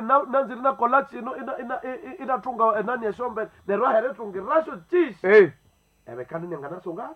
nanziri na kolachi ina tunga nani ya shombe ne rahere tungi rasho chish kandi nyangana songa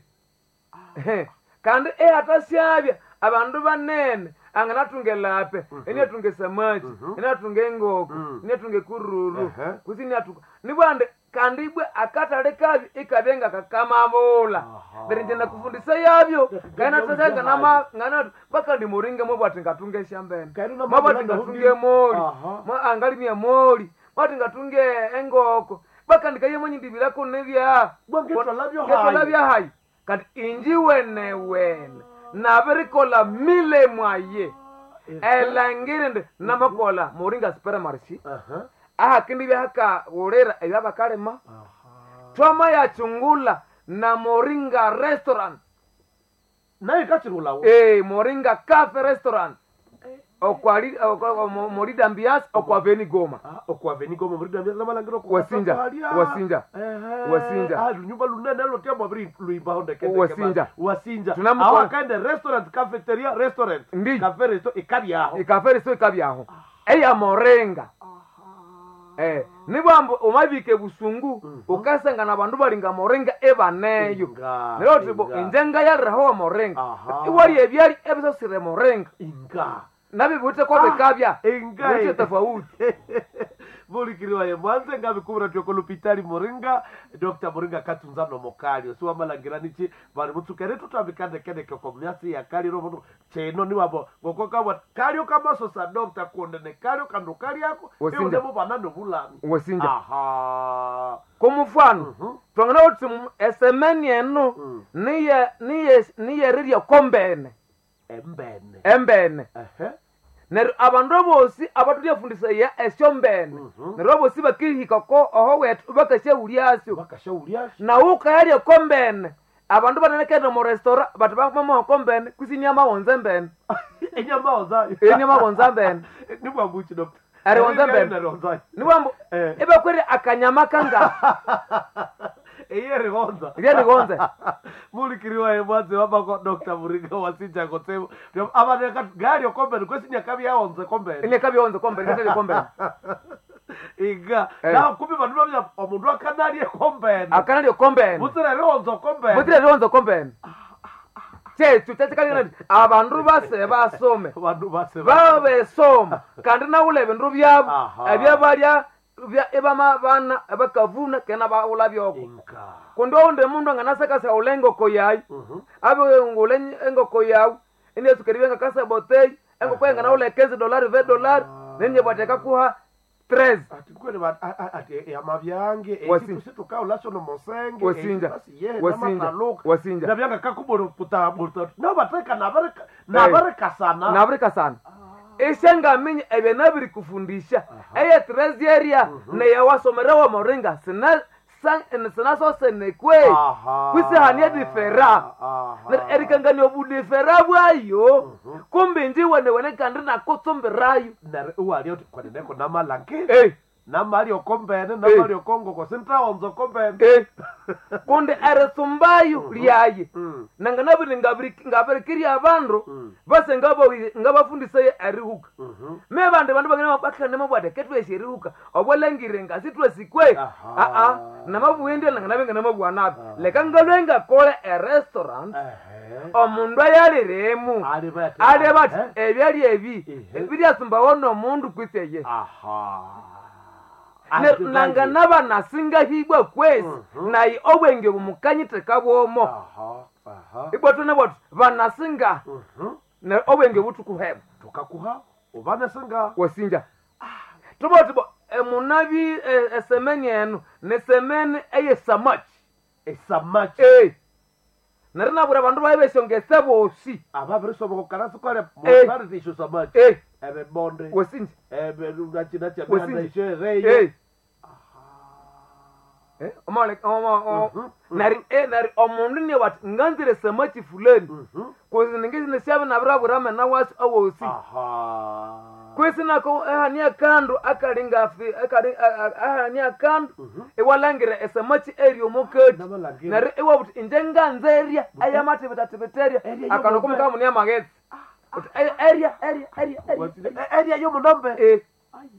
kandi atasyabya abandu banene angana tungelape ene tunge samaki ene tunge ngoko ene tunge kururu kusini atuka nibande kandi ibwe akatale kabi ikabenga kakamabula berinje na kufundisa yabyo kana tsaka ngana baka ndi muringe mwe bwati ngatunge shambeni mabati ngatunge moli angali mya moli bwati ngatunge engoko baka ndikaye mwenye ndibira ko nebya bwangeto labyo hayi kati inji wene naberikola mile mwaye elangirinde namakola muringa spera marshi kindi byaka urera ebyaba kalema twama ya chungula na moringa restaurant nayo kachungula moringa cafe restaurant okwali morida ambiance okwa veni goma morida ambiance malangiro wasinja nyumba lunene lo tembo bri luiba honde kende wasinja tunamuko kaende restaurant cafeteria restaurant cafe resto ikabiaho eya moringa nibambo umabike busungu ukasanga nabandu balinga moringa ebaneyo lero tibo injenga yaraho moringa iwali ebyali ebiso sire moringa nabi bute ko bekabya bute tofauti Bulikiriwa ye mwanze ngabe kubura tyo kolopitali moringa Dr. Moringa katunza no mokali so amalangiranichi bari mutukere tutambikande kende ko myasi ya kali robo cheno ni wabo gokoka wa kali okamaso sa Dr. Kondene kali kandukali yako e ndemo banano bulani wasinja kwa mfano twangana uti esemeni eno niye riria kombene embene Neru abandu bosi abatuli afundisa ya esyombene neru bosi bakihika ko oho wetu bakashawulyasyo na uka yali kombene abandu banelekera mu restaurant batubaka mu kombene kusinya mawonze mbene enyama wonza mbene nibwa buchi doctor ari wonza mbene nibwa ebe kwere akanyama kanga Eyeri gonza Mulikiriwa ye mwanze wabako Dr. Moringa wasinja kotebo abaneka gari okombene kwesinya kabi yaonze kombene ine kabi yaonze kombene ndele kombene iga na kubi bandu bya omundu akanali kombene butire ronzo kombene tutetekali abantu base basome babe soma kandi na ulebe ndu byabo ebyabalya ebama bana abakavuna kena baula byoko kundo onde mundu nganasaka sa ulengo koyai abe ngulenye engo koyau ine sukeribenga kasa botei engo kwenga na ule $15 $20 nenye bateka kuha 13 atikwele ati ya mabyange wasituka ulacho no mosenge wasinja na byanga kakuboro puta no bateka nabareka sana Eshenga minyi ebe nabiri kufundisha eye trezeria na ya wasomerewa moringa sina so senekwe kwisi hania difera na erikangani obudifera bwayo kumbi nji wene kandi na kutumbirayo na uwali kwa neneko na malanke na mali okombene na mali okongo kwa sintra onzo kombene kunde eresumbayo liaye nanga nabiri ngabiri kiri abandu base ngabafundisa erihuka me bandu bangena bakane mabwade ketwe shirihuka obwelengire ngasitwe sikwe na mabuende nanga nabenga na mabwana leka ngalwenga kole restaurant omundu yaliremu alibati ebyali ebi asumba wono mundu kwiseye nanga naba nasinga hibwa kwezi nayi obwenge bumukanyite kabwomo ibwatu nabwatu banasinga na obwenge butukuheba tukakuha ubanasinga wasinja tubotibo emunabi esemeni eno nesemeni eye samaki narina bura bandu bayebeshongese bosi ababiriso bokarasi kole mosari zisho samaki ebe bonde wasinja ebe rugachina cha banda ishe reyo nari omundu ne wat nganzire samaki fulani kozi ningizine shabe nabirabura mena wasi awosi kwesi nako hania kandu akalinga hania kandu ewalangire esamaki eri mokedi nari ewabuti injenga nzeria ayamati bitatebeteria akanokumika munia magezi area yo munambe